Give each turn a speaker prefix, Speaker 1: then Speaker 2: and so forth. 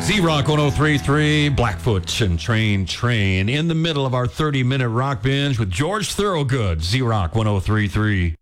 Speaker 1: Z-Rock 103.3, Blackfoot and Train in the middle of our 30-minute rock binge with George Thorogood. Z-Rock 103.3.